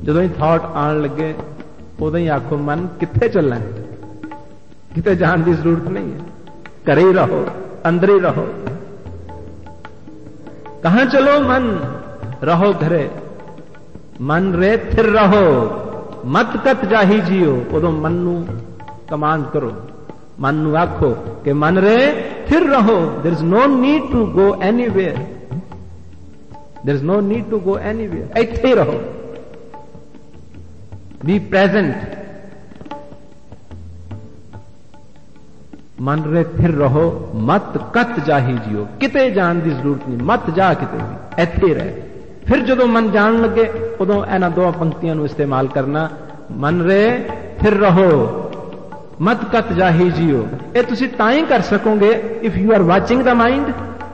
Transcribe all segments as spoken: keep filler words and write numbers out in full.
ਜਦੋਂ ਹੀ ਥਾਟ ਆਉਣ ਲੱਗੇ ਉਦੋਂ ਹੀ ਆਖੋ ਮਨ ਕਿੱਥੇ ਚੱਲਣਾ ਹੈ, ਕਿਤੇ ਜਾਣ ਦੀ ਜ਼ਰੂਰਤ ਨਹੀਂ ਹੈ, ਘਰੇ ਹੀ ਰਹੋ, अंदर ही रहो। कहां चलो मन, रहो घरे, मन रे थिर रहो, मत कत जाही जियो। उदों मन नू कमांड करो, मन नू आखो कि मन रे थिर रहो, there is no need to go anywhere, there is no need to go anywhere, इत्थे ही रहो, बी प्रेजेंट। मन रे थिर रहो, मत कत जाही जियो, किते जान की जरूरत नहीं, मत जा किते भी, इत्थे रह। फिर जो मन जान लगे उदों इन्हां दो पंक्तियों को इस्तेमाल करना, मन रे थिर रहो, मत कत जाही जियो। ये तुसी तां ही कर सकोगे if you are watching the mind.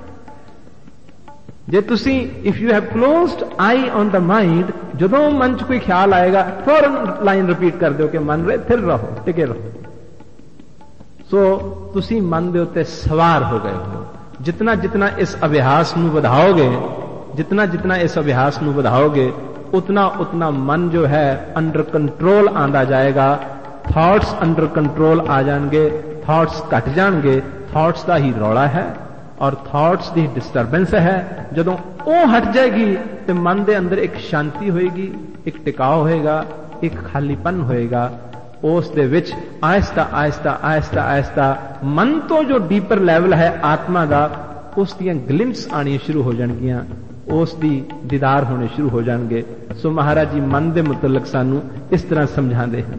जे तुसी if you have closed I on the mind, जदों मन च कोई ख्याल आएगा फौरन लाइन रिपीट कर दो कि मन रे थिर रहो, टिके रहो। सो तुसी मन दे उत्ते सवार हो गए हो। जितना जितना इस अभ्यास नू बढ़ाओगे, जितना जितना इस अभ्यास नू बढ़ाओगे, उतना उतना मन जो है अंडर कंट्रोल आंदा जाएगा। थॉट्स अंडर कंट्रोल आ जाएंगे, थॉट्स घट जाएंगे। थॉट्स का ही रौला है और थॉट्स की डिस्टरबेंस है। जदों वो हट जाएगी तो मन के अंदर एक शांति होएगी, एक टिकाव होएगा, एक खालीपन होएगा। उस दे विच आहिस्ता आहिस्ता आहिस्ता आहिस्ता मन तो जो डीपर लैवल है आत्मा का, उस दियां ग्लिम्स आनी शुरू हो जाएगियां, उस दी दीदार होने शुरू हो जाएंगे। सो महाराज जी मन के मुतलक सानू इस तरह समझाते हैं,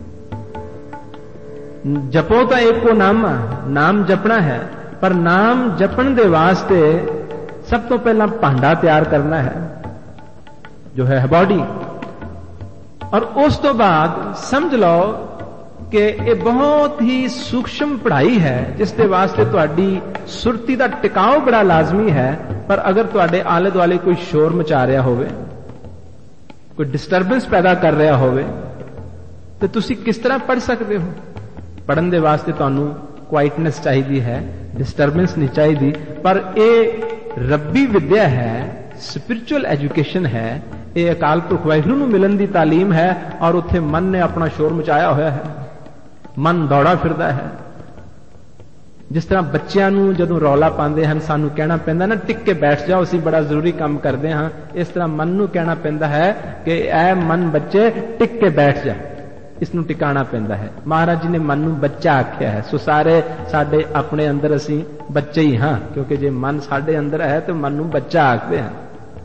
जपो तो एक को नाम, नाम जपना है, पर नाम जपन दे वास्ते सब तो पहला भांडा तैयार करना है जो है बॉडी, और उस तो बाद समझ लो कि ये बहुत ही सूक्ष्म पढ़ाई है जिसके वास्ते तुहाडी सुरती का टिकाव बड़ा लाजमी है। पर अगर तुहाडे आले दुआले कोई शोर मचा रहा होवे, कोई डिस्टरबेंस पैदा कर रहा होवे, तो तुसी किस तरह पढ़ सकते हो? पढ़न दे वास्ते तुहानू क्वाइटनेस चाहिए है, डिस्टरबेंस नहीं चाहिए। पर यह रब्बी विद्या है, स्पिरिचुअल एजुकेशन है, ये अकाल पुरख वाहिगुरू नूं मिलन दी तालीम है। और उत्थे मन ने अपना शोर मचाया होया है, मन दौड़ा फिरदा है। जिस तरह बच्चों नूं जदों रौला पाते हैं सानू कहना पैंदा ना टिक के बैठ जाओ, असीं बड़ा जरूरी काम करते हाँ, इस तरह मन नूं कहना पैंदा है कि ऐ मन बच्चे टिक के बैठ जा, इसनूं टिकाना पैंदा है। महाराज जी ने मन नूं बच्चा आख्या है। सो सारे साडे अपने अंदर असीं बच्चे ही हाँ, क्योंकि जे मन साडे अंदर है तो मन नूं बच्चा आखदे हैं।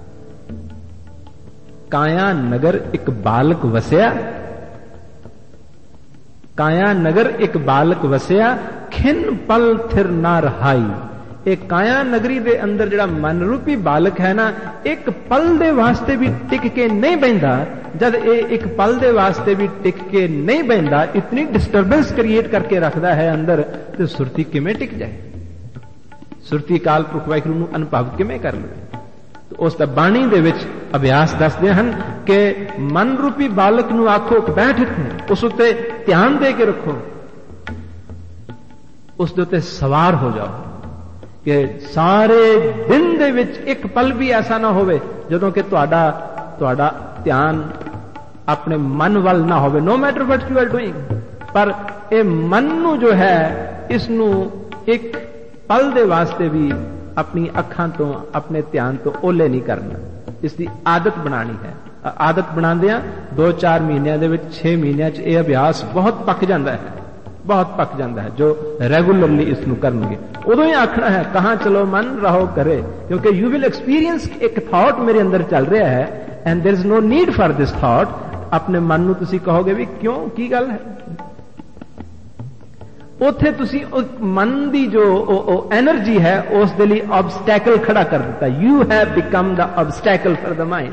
काया नगर एक बालक वसिया, काया नगर एक बालक वसिया, खिन पल थिर ना रहाई। एक काया नगरी दे अंदर जड़ा मन रूपी बालक है ना, एक पल दे वास्ते भी टिक के नहीं बहिंदा। जब ये एक पल दे वास्ते भी टिक के नहीं बहिंदा, इतनी डिस्टरबेंस क्रिएट करके रखता है अंदर, तो सुरती किमें टिक जाए? सुरती काल पुरख वाहिगुरू नूं अनुभव किमें कर ले? तो उस बाणी दे विच अभ्यास दसदे हन कि मन रूपी बालक नूं आखो कि बैठ इत्थे, उस उत्ते ध्यान दे के रखो, उस दे उत्ते सवार हो जाओ कि सारे दिन दे विच एक पल भी ऐसा ना होवे जदों कि तुहाडा तुहाडा ध्यान अपने मन वल ना होवे। No matter what you are doing, पर ये मन नूं जो है इसनूं एक पल दे वास्ते भी अपनी अखां तो अपने ध्यान तो ओले नहीं करना, इसकी आदत बनानी है। आदत बनांदियां दो चार महीनों दे विच छे महीनों च यह अभ्यास बहुत पक जाता है, बहुत पक जाता है। जो रेगुलरली इसनूं करनगे उदों ही आखना है कहां चलो मन रहो करे, क्योंकि यू विल एक्सपीरियंस एक थॉट मेरे अंदर चल रहा है and there is no need for this thought. अपने मन नूं तुसीं कहोगे भी क्यों की गल है, उथे तुसी मन की जो एनर्जी है उस दे लई ऑब्स्टैकल खड़ा कर दिता। You have become the obstacle for the mind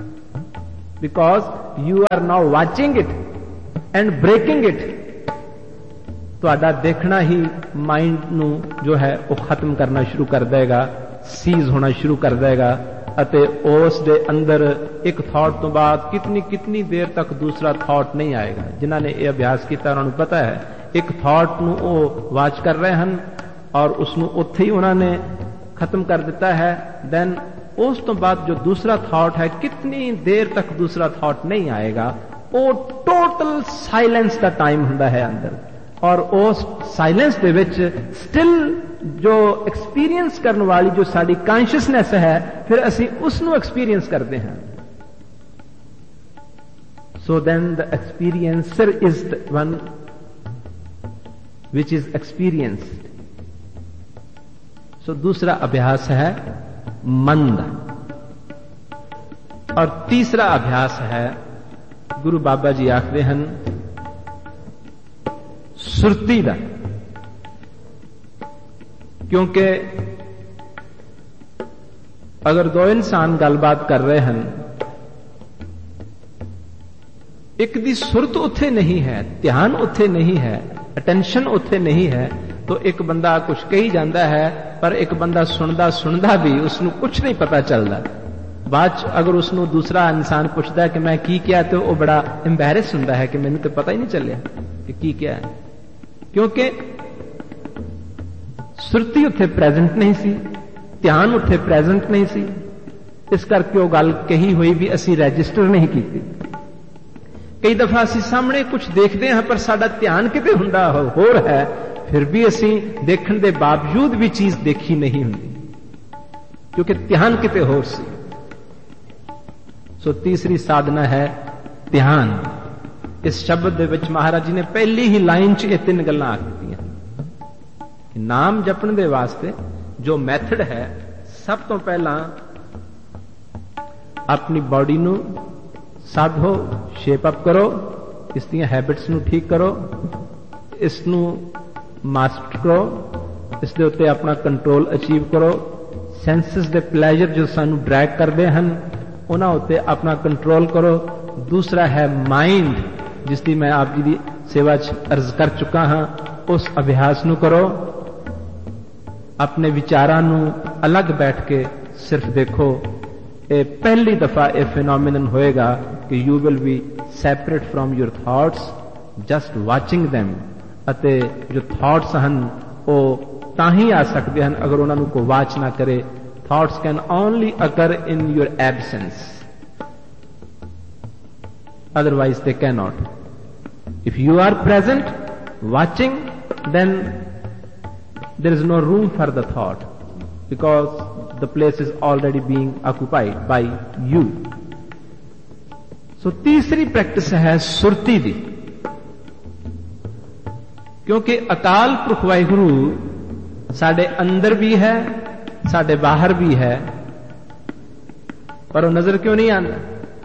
because you are now watching it and breaking it. तुहाडा देखना ही माइंड नू जो है वो खत्म करना शुरू कर देगा, सीज होना शुरू कर देगा। अते उस दे अंदर एक थॉट तो बाद कितनी कितनी देर तक दूसरा थॉट नहीं आएगा। जिन्हों ने यह अभ्यास किया उन्होंने पता है एक थॉट नू वो वाच कर रहे हैं और उसनू उत्थे ही उन्होंने खत्म कर दिता है। देन उस तो बाद जो दूसरा थॉट है, कितनी देर तक दूसरा थॉट नहीं आएगा, वो टोटल साइलेंस का टाइम हुंदा है अंदर। और उस साइलेंस दे विच स्टिल जो एक्सपीरियंस करने वाली जो साडी कॉन्शियसनेस है, फिर असी उसनू एक्सपीरियंस करते हैं। So then the experiencer is the one which is experienced. सो दूसरा अभ्यास है मंद। और तीसरा अभ्यास है, गुरु बाबा जी आखते हैं, सुरती दा। क्योंकि अगर दो इंसान गलबात कर रहे हैं, एक दी सुरत उत्थे नहीं है, ध्यान उत्थे नहीं है, अटेंशन उत्थे नहीं है, तो एक बंदा कुछ कही जाता है, पर एक बंदा सुनदा सुनदा भी उसनू कुछ नहीं पता चलता। बाद अगर उसनू दूसरा इंसान पूछता है कि मैं की क्या, तो वो बड़ा एम्बैरेस होता है कि मैंने तो पता ही नहीं चलिया कि की क्या है। क्योंकि सुरती उत्थे प्रेजेंट नहीं सी, ध्यान उत्थे प्रेजेंट नहीं सी, इस करके वो गल कही हुई भी असी रजिस्टर नहीं की। कई दफा असी सामने कुछ देखते हैं, पर साडा ध्यान किते हुंदा होर है, फिर भी असी देखने के बावजूद भी चीज देखी नहीं हुंदी, क्योंकि ध्यान किते होर सी। सो तीसरी साधना है ध्यान। इस शब्द दे विच महाराज जी ने पहली ही लाइन च ये तीन गल्लां आख दित्तियां। नाम जपण दे वास्ते जो मैथड है, सब तो पहला अपनी बॉडी नू साधो, शेप अप करो, इस दी हैबिट्स नू ठीक करो, इसनू मास्टर करो, इस दे उत्ते अपना कंट्रोल अचीव करो। सेंसेस दे प्लेजर जो सानू ड्रैग करते हैं, उन्हां उत्ते अपना कंट्रोल करो। दूसरा है माइंड, जिसकी मैं आप जी की सेवा च अर्ज कर चुका हाँ, उस अभ्यास नू करो। अपने विचारां नू अलग बैठ के सिर्फ देखो। ए पहली दफा ए फिनोमिनन होएगा कि you will be separate from your thoughts, just watching them. अते जो थॉट्स हैं वो तां ही आ सकते हैं अगर उन्होंने को वाच ना करे। Thoughts can only occur in your absence, otherwise they cannot. If you are present, watching, then there is no room for the thought, because the place is already being occupied by you. So तीसरी practice है सुरती दी। क्योंकि अकाल पुरख वाहिगुरु साडे अंदर भी है, साडे बाहर भी है, पर वो नजर क्यों नहीं आंदा?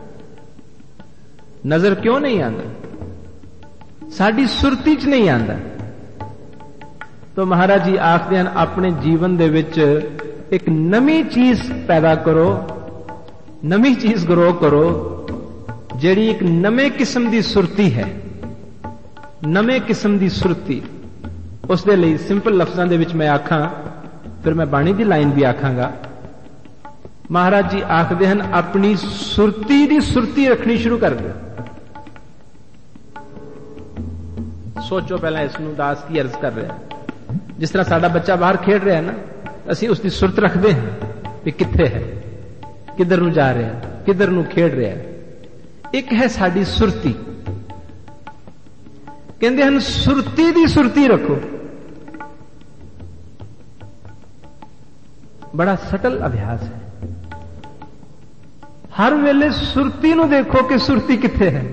नजर क्यों नहीं आंदा? साडी सुरती च नहीं आंदा। तो महाराज जी आखदे हैं, अपने जीवन दे विच एक नवी चीज पैदा करो, नवी चीज ग्रो करो, जेड़ी एक नवे किस्म दी सुरती है, नवे किस्म दी सुरती। उस दे लई सिंपल लफ्जां दे विच मैं आखां, फिर मैं बाणी दी लाइन भी आखांगा। महाराज जी आखदे हैं, अपनी सुरती दी सुरती रखनी शुरू कर दो। सोचो पहला इसनू दास की अर्ज कर रहे हैं। जिस तरह साडा बच्चा बाहर खेड रहा है ना, असी उसकी सुरत रखते हैं कि कित्थे है, किधर नू जा रहा है, किधर नू खेड रहा है। एक है साडी सुरती। कहते हैं सुरती दी सुरती रखो। बड़ा सटल अभ्यास है। हर वेले सुरती नू देखो कि सुरती कित्थे है।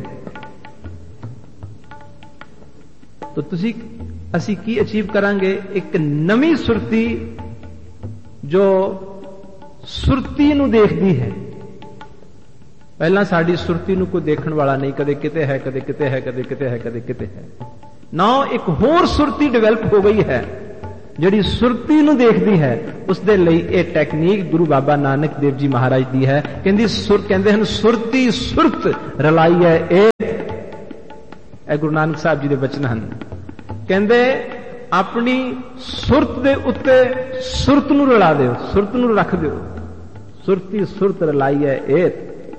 तो तुसी असी की अचीव करांगे? एक नवी सुरती जो सुरती नू देखदी है। पहला साड़ी सुरती नू कोई देखण वाला नहीं, कदे किते है, कदे किते है, कदे किते है, कदे किते है। नाउ एक होर सुरती डेवलप हो गई है जिहड़ी सुरती नू देखदी है। उस दे लई ये टेक्निक गुरु बाबा नानक देव जी महाराज दी है। कहंदी सुर कहंदे हन सुरती सुरत रलाई है ए। ए गुरु नानक साहब जी दे वचन हन। कहंदे अपनी सुरत दे उत्ते सुरत नू रला दिओ, सुरत नू रख दिओ। सुरती सुरत रलाई है ए।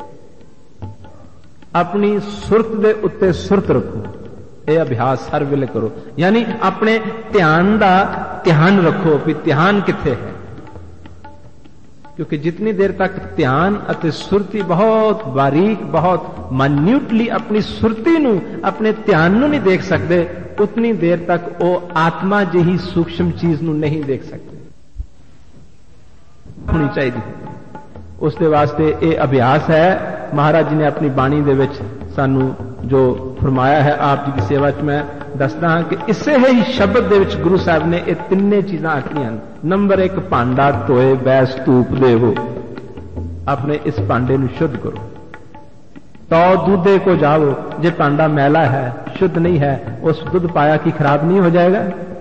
अपनी सुरत दे उत्ते सुरत रखो। यह अभ्यास हर वेले करो। यानी अपने ध्यान दा ध्यान रखो भी ध्यान किथे है। क्योंकि जितनी देर तक ध्यान अते सुरती बहुत बारीक बहुत मान्यूटली अपनी सुरती नू अपने ध्यान नू नहीं देख सकते, उतनी देर तक वो आत्मा जिही सूक्ष्म चीज नू नहीं देख सकते। होनी चाहिए उसके वास्ते ये अभ्यास है। महाराज जी ने अपनी बाणी दे विच सानू जो फरमाया है, आप जी की सेवा च मैं दसदा हाँ कि इसे ही शब्द दे विच गुरु साहब ने ये तिन्ने चीज़ां आखियां। नंबर एक, भांडा धोए बैस धूप देवो, अपने इस भांडे नू शुद्ध करो। तो दूधे को जाओ, जे भांडा मैला है शुद्ध नहीं है, उस दूध पाया कि खराब नहीं हो जाएगा।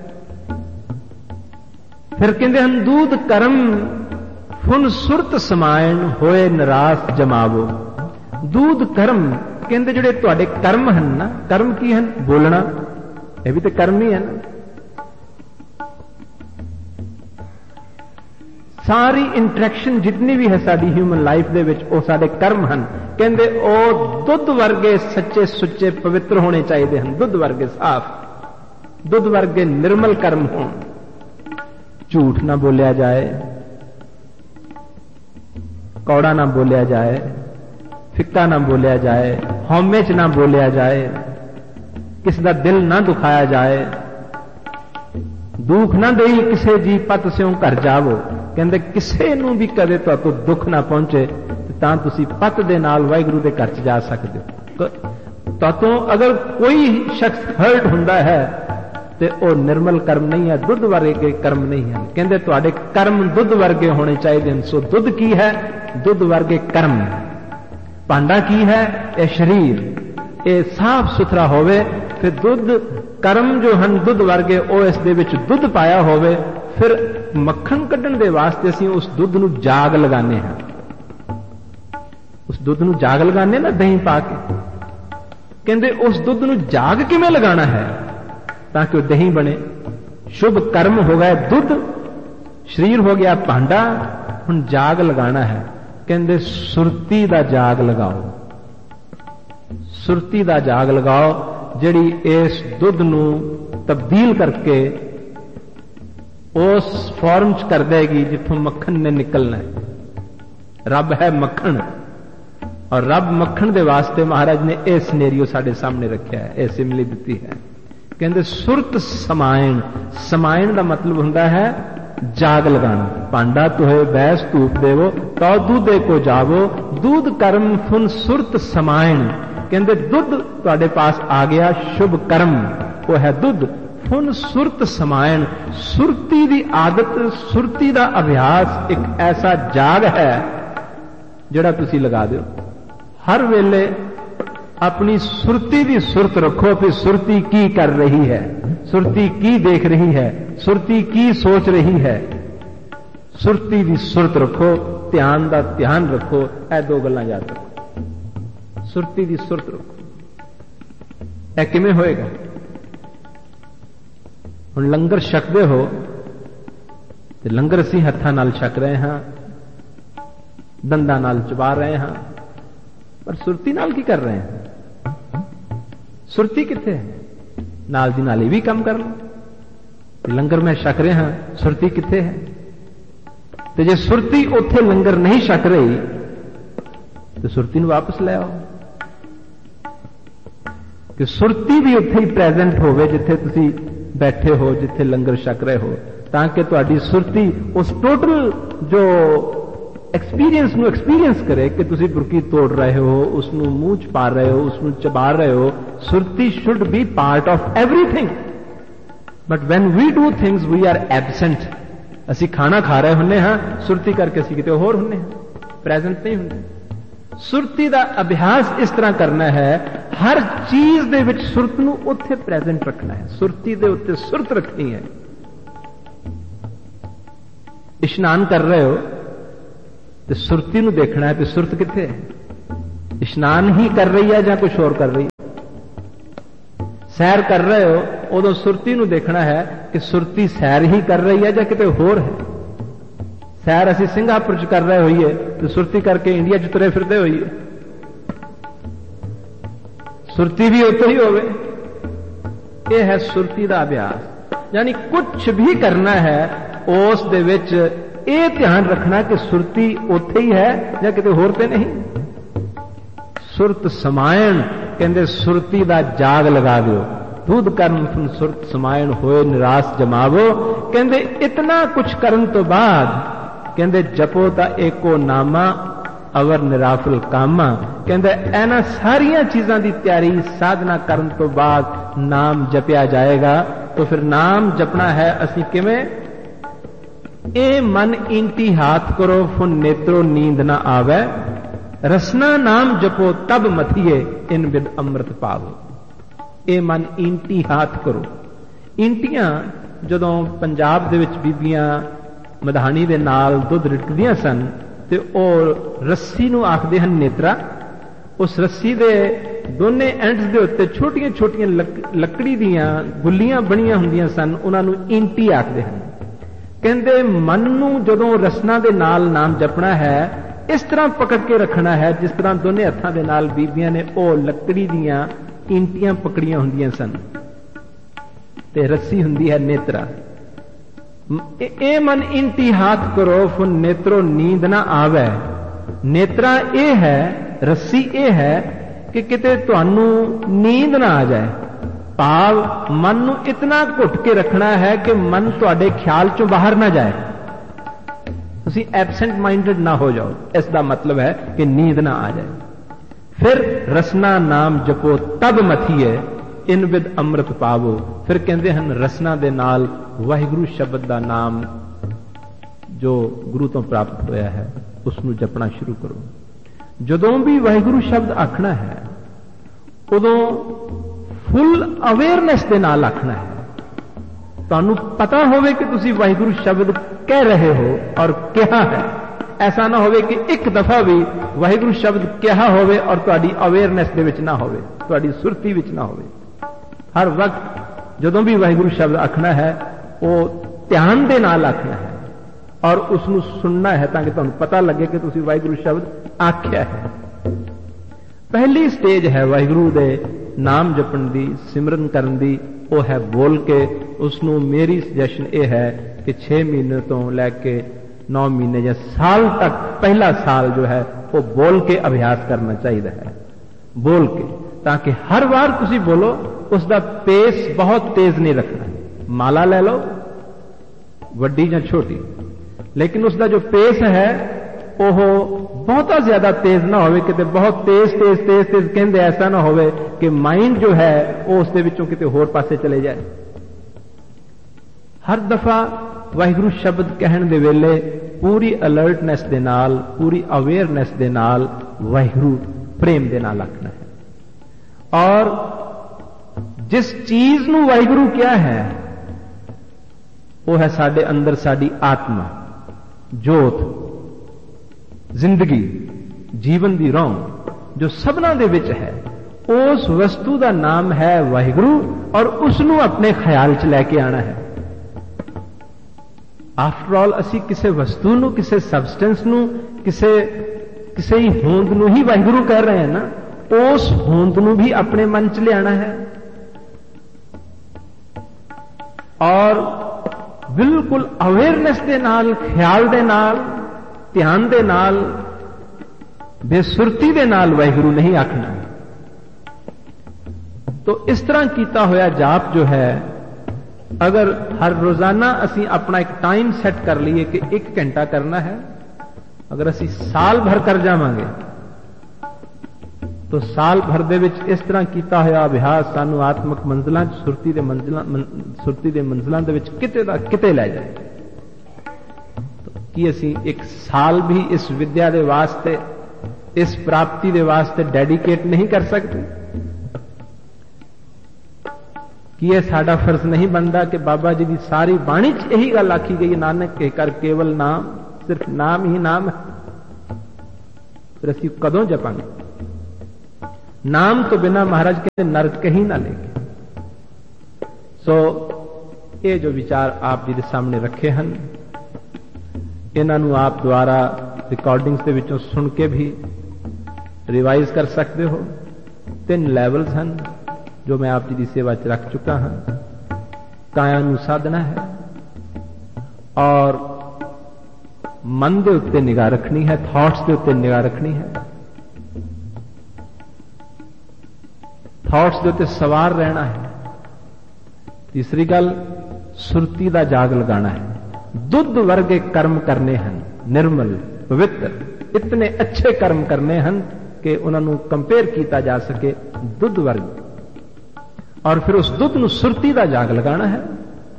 फिर कहते हम दूध कर्म फुन सुरत समायन होए निराश जमावो। दूध कर्म कहते जिहड़े तुहाडे कर्म हैं ना, कर्म की हैं? बोलना, यह भी तो कर्म ही है ना। सारी इंटरैक्शन जितनी भी है साडी ह्यूमन लाइफ दे विच वो साडे कर्म हैं। कहते ओ दुध वर्गे सच्चे सुच्चे पवित्र होने चाहिए हैं, दुध वर्गे साफ, दुध वर्गे निर्मल कर्म होण। झूठ ना बोलिया जाए, कौड़ा ना बोलिया जाए, फिक्का ना बोलिया जाए, हौमे च ना बोलिया जाए, किसी का दिल ना दुखाया जाए, दुख ना देई किसे जी पत स्यों घर जावो। कहते किसे नू भी कदे तो दुख ना पहुंचे तां तुसी पत दे नाल वाहिगुरू दे घर च जा सकते हो। तो अगर कोई शख्स हर्ट हुंदा है तो वह निर्मल कर्म नहीं है, दुध वर्गे कर्म नहीं है। कहते तुहाडे कर्म दुध वर्गे होने चाहिए। सो दुध की है? दुध वर्गे कर्म। भांडा की है? यह शरीर, ये साफ सुथरा होवे, फिर दुध कर्म जो हैं दुध वर्गे वो इस दे विच दुध पाया होवे, फिर मक्खन कढ़न दे वास्ते असीं उस दुध नू जाग लगाने हैं। उस दुध नू जाग लगाने ना दही पा के। कहते उस दुध नू जाग किवें लगाना है ताकि वह दही बने। शुभ कर्म हो गए दुध, शरीर हो गया भांडा, हुण जाग लगाना है। कहते सुरती दा जाग लगाओ, सुरती दा जाग लगाओ जिहड़ी इस दुध नू तब्दील करके उस फॉर्म च कर देगी जिथों मक्खन ने निकलना है। रब है मक्खन, और रब मक्खन दे वास्ते महाराज ने यह सिनेरियो साडे सामने रखा है, यह सिमली दी है। कहते सुरत समायन, समायन का मतलब हुंदा है जाग लगाना। भांडा तुहे बैस धूप देवो तो दूधे को जावो, दूध कर्म फुन सुरत समायन। कहते दुध तुहाडे पास आ गया, शुभ कर्म वो है दुध। फुन सुरत समायन, सुरती दी आदत, सुरती दा अभ्यास एक ऐसा जाग है जिहड़ा तुसी लगा दिओ। हर वेले अपनी सुरती की सुरत रखो कि सुरती की कर रही है, सुरती की देख रही है, सुरती की सोच रही है। सुरती की सुरत रखो, ध्यान का ध्यान रखो। यह दो गल्लां याद रखो। सुरती की सुरत रखो। यह किवें होएगा? हुण लंगर छकदे हो ते लंगर असीं हत्थां नाल छक रहे हां, दंदां नाल चबा रहे हां, पर सुरती नाल की कर रहे हैं? सुरती किथे है? नाल दी नाल भी काम कर लो। लंगर में छक रहे हैं, सुरती किथे है? तो जे सुरती उथे लंगर नहीं छक रही तो सुरती नूं वापस ले आओ कि सुरती भी उथे ही प्रेजेंट होवे जिथे तुसी बैठे हो, जिथे लंगर छक रहे हो, ताकि तुहाडी सुरती उस टोटल जो एक्सपीरियंस नू एक्सपीरियंस करे कि तुसी बुरकी तोड़ रहे हो, उसनू मूंह च पा रहे हो, उसनू चबा रहे हो। Surti should be part of everything, but when we do things we are absent. असी खाना खा रहे होने हाँ, सुरती करके असी किते होर होने हाँ, प्रेजेंट नहीं होंगे। सुरती का अभ्यास इस तरह करना है, हर चीज दे विच सुरत नू उत्थे प्रेजेंट रखना है, सुरती दे उत्ते सुरत रखनी है। इशनान कर रहे हो तो सुरती नू देखना है कि सुरत किथे है। इशनान ही कर रही है या कुछ और कर रही है? सैर कर रहे हो उदों सुरती नू देखना है कि सुरती सैर ही कर रही है या किते होर है। सैर असी सिंगापुर च कर रहे होइए तो सुरती करके इंडिया च तुरे फिरदे होइए, सुरती भी उत्ते ही होवे। यह है सुरती का अभ्यास। यानी कुछ भी करना है उस दे विच ਇਹ ਧਿਆਨ ਰੱਖਣਾ ਕਿ ਸੁਰਤੀ ਉੱਥੇ ਹੀ ਹੈ ਜਾਂ ਕਿਤੇ ਹੋਰ ਤੇ ਨਹੀਂ। ਸੁਰਤ ਸਮਾਇਣ, ਕਹਿੰਦੇ ਸੁਰਤੀ ਦਾ ਜਾਗ ਲਗਾ ਦਿਓ। ਦੁੱਧ ਕਰਨ ਸੁਰਤ ਸਮਾਇਣ ਹੋਏ ਨਿਰਾਸ਼ ਜਮਾਵੋ। ਕਹਿੰਦੇ ਇਤਨਾ ਕੁਛ ਕਰਨ ਤੋਂ ਬਾਅਦ ਕਹਿੰਦੇ ਜਪੋ ਤਾਂ ਏਕੋ ਨਾਮਾ ਅਵਰ ਨਿਰਾਫਲ ਕਾਮਾ। ਕਹਿੰਦੇ ਇਹਨਾਂ ਸਾਰੀਆਂ ਚੀਜ਼ਾਂ ਦੀ ਤਿਆਰੀ ਸਾਧਨਾ ਕਰਨ ਤੋਂ ਬਾਅਦ ਨਾਮ ਜਪਿਆ ਜਾਏਗਾ। ਤਾਂ ਫਿਰ ਨਾਮ ਜਪਣਾ ਹੈ ਅਸੀਂ ਕਿਵੇਂ? ਇਹ ਮਨ ਇੰਤੀ ਹਾਥ ਕਰੋ ਫੁਨ ਨੇਤਰੋ ਨੀਂਦ ਨਾ ਆਵੇ, ਰਸਨਾ ਨਾਮ ਜਪੋ ਤਬ ਮਥੀਏ ਇਨ ਵਿਦ ਅੰਮ੍ਰਿਤ ਪਾਵੋ। ਇਹ ਮਨ ਇੰਤੀ ਹਾਥ ਕਰੋ। ਇੰਟੀਆਂ ਜਦੋਂ ਪੰਜਾਬ ਦੇ ਵਿੱਚ ਬੀਬੀਆਂ ਮਧਾਣੀ ਦੇ ਨਾਲ ਦੁੱਧ ਰਿੜਕਦੀਆਂ ਸਨ ਤੇ ਉਹ ਰੱਸੀ ਨੂੰ ਆਖਦੇ ਹਨ ਨੇਤਰਾ। ਉਸ ਰੱਸੀ ਦੇ ਦੋਨੇ ਐਂਡਸ ਦੇ ਉੱਤੇ ਛੋਟੀਆਂ ਛੋਟੀਆਂ ਲੱਕੜੀ ਦੀਆਂ ਗੁੱਲੀਆਂ ਬਣੀਆਂ ਹੁੰਦੀਆਂ ਸਨ, ਉਹਨਾਂ ਨੂੰ ਇੰਟੀ ਆਖਦੇ ਹਨ। ਕਹਿੰਦੇ ਮਨ ਨੂੰ ਜਦੋਂ ਰਸਨਾ ਦੇ ਨਾਲ ਨਾਮ ਜਪਣਾ ਹੈ ਇਸ ਤਰ੍ਹਾਂ ਪਕੜ ਕੇ ਰੱਖਣਾ ਹੈ ਜਿਸ ਤਰ੍ਹਾਂ ਦੋਨੇ ਹੱਥਾਂ ਦੇ ਨਾਲ ਬੀਬੀਆਂ ਨੇ ਉਹ ਲੱਕੜੀ ਦੀਆਂ ਇੰਟੀਆਂ ਪਕੜੀਆਂ ਹੁੰਦੀਆਂ ਸਨ ਤੇ ਰੱਸੀ ਹੁੰਦੀ ਹੈ ਨੇਤਰਾ। ਇਹ ਮਨ ਇੰਟੀ ਹਾਥ ਕਰੋ ਫੁਨ ਨੇਤਰੋ ਨੀਂਦ ਨਾ ਆਵੇ। ਨੇਤਰਾ ਇਹ ਹੈ, ਰੱਸੀ ਇਹ ਹੈ ਕਿ ਕਿਤੇ ਤੁਹਾਨੂੰ ਨੀਂਦ ਨਾ ਆ ਜਾਏ। ਭਾਵ ਮਨ ਨੂੰ ਇਤਨਾ ਘੁੱਟ ਕੇ ਰੱਖਣਾ ਹੈ ਕਿ ਮਨ ਤੁਹਾਡੇ ਖਿਆਲ ਚੋਂ ਬਾਹਰ ਨਾ ਜਾਏ, ਤੁਸੀਂ ਐਬਸੈਂਟ ਮਾਈਂਡਡ ਨਾ ਹੋ ਜਾਓ। ਇਸ ਦਾ ਮਤਲਬ ਹੈ ਕਿ ਨੀਂਦ ਨਾ ਆ ਜਾਏ। ਫਿਰ ਰਸਨਾ ਨਾਮ ਜਪੋ ਤਬ ਮਥੀਏ ਇਨ ਵਿਦ ਅੰਮ੍ਰਿਤ ਪਾਵੋ। ਫਿਰ ਕਹਿੰਦੇ ਹਨ ਰਸਨਾ ਦੇ ਨਾਲ ਵਾਹਿਗੁਰੂ ਸ਼ਬਦ ਦਾ ਨਾਮ ਜੋ ਗੁਰੂ ਤੋਂ ਪ੍ਰਾਪਤ ਹੋਇਆ ਹੈ ਉਸ ਨੂੰ ਜਪਣਾ ਸ਼ੁਰੂ ਕਰੋ। ਜਦੋਂ ਵੀ ਵਾਹਿਗੁਰੂ ਸ਼ਬਦ ਆਖਣਾ ਹੈ ਉਦੋਂ ਫੁੱਲ ਅਵੇਅਰਨੈਸ ਦੇ ਨਾਲ ਆਖਣਾ ਹੈ। ਤੁਹਾਨੂੰ ਪਤਾ ਹੋਵੇ ਕਿ ਤੁਸੀਂ ਵਾਹਿਗੁਰੂ ਸ਼ਬਦ ਕਹਿ ਰਹੇ ਹੋ ਔਰ ਕਿਹਾ ਹੈ। ਐਸਾ ਨਾ ਹੋਵੇ ਕਿ ਇੱਕ ਦਫਾ ਵੀ ਵਾਹਿਗੁਰੂ ਸ਼ਬਦ ਕਿਹਾ ਹੋਵੇ ਔਰ ਤੁਹਾਡੀ ਅਵੇਅਰਨੈਸ ਦੇ ਵਿੱਚ ਨਾ ਹੋਵੇ, ਤੁਹਾਡੀ ਸੁਰਤੀ ਵਿੱਚ ਨਾ ਹੋਵੇ। ਹਰ ਵਕਤ ਜਦੋਂ ਵੀ ਵਾਹਿਗੁਰੂ ਸ਼ਬਦ ਆਖਣਾ ਹੈ ਉਹ ਧਿਆਨ ਦੇ ਨਾਲ ਆਖਣਾ ਹੈ ਔਰ ਉਸ ਨੂੰ ਸੁਣਨਾ ਹੈ ਤਾਂ ਕਿ ਤੁਹਾਨੂੰ ਪਤਾ ਲੱਗੇ ਕਿ ਤੁਸੀਂ ਵਾਹਿਗੁਰੂ ਸ਼ਬਦ ਆਖਿਆ ਹੈ। ਪਹਿਲੀ ਸਟੇਜ ਹੈ ਵਾਹਿਗੁਰੂ ਦੇ ਨਾਮ ਜਪਣ ਦੀ, ਸਿਮਰਨ ਕਰਨ ਦੀ, ਉਹ ਹੈ ਬੋਲ ਕੇ। ਉਸ ਨੂੰ ਮੇਰੀ ਸੁਜੈਸ਼ਨ ਇਹ ਹੈ ਕਿ ਛੇ ਮਹੀਨੇ ਤੋਂ ਲੈ ਕੇ ਨੌ ਮਹੀਨੇ ਜਾਂ ਸਾਲ ਤੱਕ ਪਹਿਲਾ ਸਾਲ ਜੋ ਹੈ ਉਹ ਬੋਲ ਕੇ ਅਭਿਆਸ ਕਰਨਾ ਚਾਹੀਦਾ ਹੈ। ਬੋਲ ਕੇ, ਤਾਂ ਕਿ ਹਰ ਵਾਰ ਤੁਸੀਂ ਬੋਲੋ ਉਸ ਦਾ ਪੇਸ ਬਹੁਤ ਤੇਜ਼ ਨਹੀਂ ਰੱਖਣਾ। ਮਾਲਾ ਲੈ ਲਓ ਵੱਡੀ ਜਾਂ ਛੋਟੀ, ਲੇਕਿਨ ਉਸ ਦਾ ਜੋ ਪੇਸ ਹੈ ਉਹ ਬਹੁਤਾ ਜ਼ਿਆਦਾ ਤੇਜ਼ ਨਾ ਹੋਵੇ। ਕਿਤੇ ਬਹੁਤ ਤੇਜ਼ ਤੇਜ਼ ਤੇਜ਼ ਤੇਜ਼ ਕਹਿੰਦੇ ਐਸਾ ਨਾ ਹੋਵੇ ਕਿ ਮਾਈਂਡ ਜੋ ਹੈ ਉਹ ਉਸ ਦੇ ਵਿੱਚੋਂ ਕਿਤੇ ਹੋਰ ਪਾਸੇ ਚਲੇ ਜਾਏ। ਹਰ ਦਫਾ ਵਾਹਿਗੁਰੂ ਸ਼ਬਦ ਕਹਿਣ ਦੇ ਵੇਲੇ ਪੂਰੀ ਅਲਰਟਨੈਸ ਦੇ ਨਾਲ, ਪੂਰੀ ਅਵੇਅਰਨੈਸ ਦੇ ਨਾਲ ਵਾਹਿਗੁਰੂ ਪ੍ਰੇਮ ਦੇ ਨਾਲ ਆਖਣਾ ਹੈ। ਔਰ ਜਿਸ ਚੀਜ਼ ਨੂੰ ਵਾਹਿਗੁਰੂ ਕਿਹਾ ਹੈ ਉਹ ਹੈ ਸਾਡੇ ਅੰਦਰ ਸਾਡੀ ਆਤਮਾ, ਜੋਤ, ਜ਼ਿੰਦਗੀ, ਜੀਵਨ ਦੀ ਰੌਂ ਜੋ ਸਭਨਾਂ ਦੇ ਵਿੱਚ ਹੈ। ਉਸ ਵਸਤੂ ਦਾ ਨਾਮ ਹੈ ਵਾਹਿਗੁਰੂ ਔਰ ਉਸ ਨੂੰ ਆਪਣੇ ਖਿਆਲ 'ਚ ਲੈ ਕੇ ਆਣਾ ਹੈ। ਆਫਟਰ ਆਲ ਅਸੀਂ ਕਿਸੇ ਵਸਤੂ ਨੂੰ, ਕਿਸੇ ਸਬਸਟੈਂਸ ਨੂੰ, ਕਿਸੇ ਕਿਸੇ ਹੀ ਹੋਂਦ ਨੂੰ ਹੀ ਵਾਹਿਗੁਰੂ ਕਹਿ ਰਹੇ ਹਾਂ ਨਾ। ਉਸ ਹੋਂਦ ਨੂੰ ਵੀ ਆਪਣੇ ਮਨ 'ਚ ਲਿਆਣਾ ਹੈ ਔਰ ਬਿਲਕੁਲ ਅਵੇਅਰਨੈਸ ਦੇ ਨਾਲ, ਖਿਆਲ ਦੇ ਨਾਲ, ਧਿਆਨ ਦੇ ਨਾਲ, ਬੇਸੁਰਤੀ ਦੇ ਨਾਲ ਵਾਹਿਗੁਰੂ ਨਹੀਂ ਆਖਣਾ। ਤੋ ਇਸ ਤਰ੍ਹਾਂ ਕੀਤਾ ਹੋਇਆ ਜਾਪ ਜੋ ਹੈ, ਅਗਰ ਹਰ ਰੋਜ਼ਾਨਾ ਅਸੀਂ ਆਪਣਾ ਇੱਕ ਟਾਈਮ ਸੈੱਟ ਕਰ ਲਈਏ ਕਿ ਇੱਕ ਘੰਟਾ ਕਰਨਾ ਹੈ, ਅਗਰ ਅਸੀਂ ਸਾਲ ਭਰ ਕਰ ਜਾਵਾਂਗੇ ਤੋ ਸਾਲ ਭਰ ਦੇ ਵਿੱਚ ਇਸ ਤਰ੍ਹਾਂ ਕੀਤਾ ਹੋਇਆ ਅਭਿਆਸ ਸਾਨੂੰ ਆਤਮਿਕ ਮੰਜ਼ਲਾਂ 'ਚ, ਸੁਰਤੀ ਦੇ ਮੰਜ਼ਲਾਂ ਸੁਰਤੀ ਦੇ ਮੰਜ਼ਲਾਂ ਦੇ ਵਿੱਚ ਕਿਤੇ ਦਾ ਕਿਤੇ ਲੈ ਜਾਏ। ਕੀ ਅਸੀਂ ਇੱਕ ਸਾਲ ਵੀ ਇਸ ਵਿਦਿਆ ਦੇ ਵਾਸਤੇ, ਇਸ ਪ੍ਰਾਪਤੀ ਦੇ ਵਾਸਤੇ ਡੈਡੀਕੇਟ ਨਹੀਂ ਕਰ ਸਕਦੇ? ਕੀ ਇਹ ਸਾਡਾ ਫਰਜ਼ ਨਹੀਂ ਬਣਦਾ ਕਿ ਬਾਬਾ ਜੀ ਦੀ ਸਾਰੀ ਬਾਣੀ 'ਚ ਇਹੀ ਗੱਲ ਆਖੀ ਗਈ, ਨਾਨਕ ਕੇ ਕਰ ਕੇਵਲ ਨਾਮ, ਸਿਰਫ ਨਾਮ ਹੀ ਨਾਮ ਹੈ। ਫਿਰ ਅਸੀਂ ਕਦੋਂ ਜਪਾਂਗੇ? ਨਾਮ ਤੋਂ ਬਿਨਾ ਮਹਾਰਾਜ ਕਹਿੰਦੇ ਨਰਕ ਕਹੀਂ ਨਾ ਲੇਗੇ। ਸੋ ਇਹ ਜੋ ਵਿਚਾਰ ਆਪ ਜੀ ਦੇ ਸਾਹਮਣੇ ਰੱਖੇ ਹਨ, ਇਹਨਾਂ ਨੂੰ ਆਪ ਦੁਆਰਾ ਰਿਕਾਰਡਿੰਗਸ ਦੇ ਵਿੱਚੋਂ ਸੁਣ ਕੇ ਵੀ ਰਿਵਾਈਜ਼ ਕਰ ਸਕਦੇ ਹੋ। ਤਿੰਨ ਲੈਵਲਸ ਹਨ ਜੋ ਮੈਂ ਆਪ ਜੀ ਦੀ ਸੇਵਾ 'ਚ ਰੱਖ ਚੁੱਕਾ ਹਾਂ। ਕਾਇਆ ਨੂੰ ਸਾਧਨਾ ਹੈ ਔਰ ਮਨ ਦੇ ਉੱਤੇ ਨਿਗਾਹ ਰੱਖਣੀ ਹੈ, ਥਾਟਸ ਦੇ ਉੱਤੇ ਨਿਗਾਹ ਰੱਖਣੀ ਹੈ, ਥਾਟਸ ਦੇ ਉੱਤੇ ਸਵਾਰ ਰਹਿਣਾ ਹੈ। ਤੀਸਰੀ ਗੱਲ, ਸੁਰਤੀ ਦਾ ਜਾਗ ਲਗਾਣਾ ਹੈ। ਦੁੱਧ ਵਰਗੇ ਕਰਮ ਕਰਨੇ ਹਨ, ਨਿਰਮਲ ਪਵਿੱਤਰ, ਇਤਨੇ ਅੱਛੇ ਕਰਮ ਕਰਨੇ ਹਨ ਕਿ ਉਹਨਾਂ ਨੂੰ ਕੰਪੇਅਰ ਕੀਤਾ ਜਾ ਸਕੇ ਦੁੱਧ ਵਰਗੇ। ਔਰ ਫਿਰ ਉਸ ਦੁੱਧ ਨੂੰ ਸੁਰਤੀ ਦਾ ਜਾਗ ਲਗਾਣਾ ਹੈ,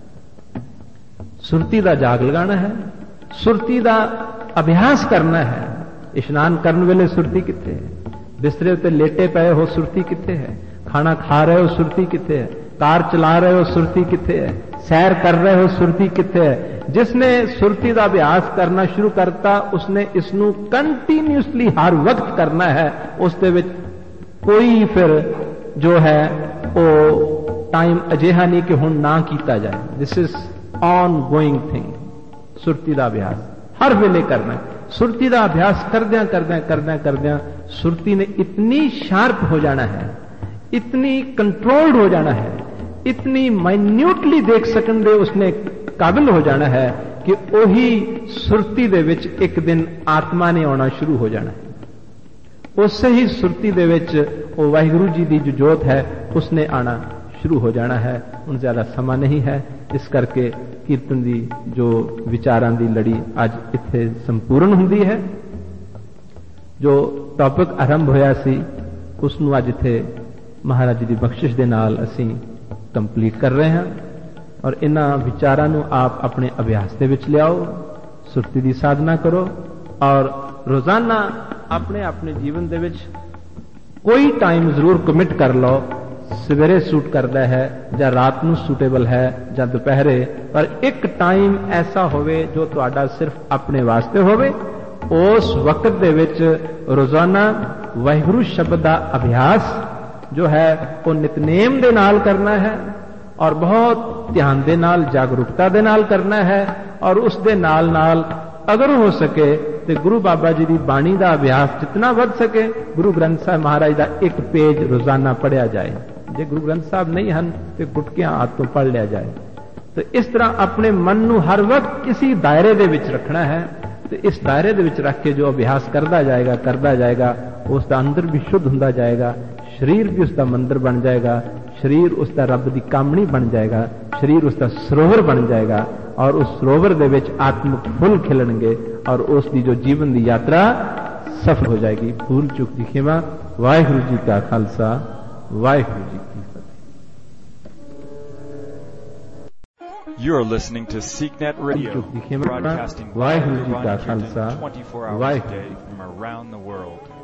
ਸੁਰਤੀ ਦਾ ਜਾਗ ਲਗਾਣਾ ਹੈ, ਸੁਰਤੀ ਦਾ ਅਭਿਆਸ ਕਰਨਾ ਹੈ। ਇਸ਼ਨਾਨ ਕਰਨ ਵੇਲੇ ਸੁਰਤੀ ਕਿੱਥੇ ਹੈ? ਬਿਸਤਰੇ ਉੱਤੇ ਲੇਟੇ ਪਏ ਹੋ, ਸੁਰਤੀ ਕਿੱਥੇ ਹੈ? ਖਾਣਾ ਖਾ ਰਹੇ ਹੋ, ਸੁਰਤੀ ਕਿੱਥੇ ਹੈ? ਕਾਰ ਚਲਾ ਰਹੇ ਹੋ, ਸੁਰਤੀ ਕਿੱਥੇ ਹੈ? ਸੈਰ कर रहे हो, सुरती किथे है? जिसने सुरती का अभ्यास करना शुरू करता उसने इसनू कंटीन्यूसली हर वक्त करना है। उस दे विच कोई फिर जो है वो टाइम अजिहा नहीं कि हुण ना कीता जाए। This is on going thing. Surti का अभ्यास हर वेले करना है। सुरती का अभ्यास करद्या करद्या करद्या करद्या सुरती ने इतनी शार्प हो जाना है, इतनी कंट्रोल्ड हो जाना है, इतनी माइन्यूटली देख सकन दे उसने काबिल हो जाना है कि ओही सुरती दे विच एक दिन आत्मा ने आना शुरू हो जाना है। उससे ही सुरती दे विच वो वाहिगुरु जी की जो जोत है उसने आना शुरू हो जाना है। उन ज्यादा समा नहीं है, इस करके कीर्तन की जो विचारां की लड़ी अज इत्थे संपूर्ण हुंदी है। जो टॉपिक आरंभ होया सी उसनूं अज इत्थे महाराज जी की बख्शिश दे नाल असीं कंप्लीट कर रहे हैं। और इन्हां विचारां नूं आप अपने अभ्यास दे विच लियाओ, सुरती की साधना करो और रोजाना अपने अपने जीवन दे विच कोई टाइम जरूर कमिट कर लो। सवेरे सूट करता है या रात नूं सूटेबल है या दोपहरे, पर एक टाइम ऐसा होवे जो तुहाडा सिर्फ अपने वास्ते होवे। उस वक्त दे विच रोजाना वाहिगुरू शब्द का अभ्यास जो है वो नितनेम दे नाल करना है और बहुत ध्यान दे नाल जागरूकता दे नाल करना है। और उस दे नाल नाल अगर हो सके तो गुरु बाबा जी की बाणी का अभ्यास जितना बढ़ सके गुरु ग्रंथ साहब महाराज का एक पेज रोजाना पढ़िया जाए। जे गुरु ग्रंथ साहब नहीं हैं तो गुटकियां हाथ तो पढ़ लिया जाए। तो इस तरह अपने मन नूं हर वक्त किसी दायरे दे विच रखना है। तो इस दायरे दे विच रख के जो अभ्यास करता जाएगा करता जाएगा उसका अंदर भी शुद्ध होता जाएगा, शरीर भी उसका मंदिर बन जाएगा, शरीर उसका रब की कामणी बन जाएगा, शरीर उसका सरोवर बन जाएगा और उस सरोवर दे विच आत्मिक फुल खिलणगे और उसकी जो जीवन की यात्रा सफल हो जाएगी। भूल चुक दी खिमा। वाहिगुरू जी का खालसा, वाहिगुरू जी की फतेह। You are listening to SeekNet Radio, broadcasting live and twenty-four hours a day from around the world.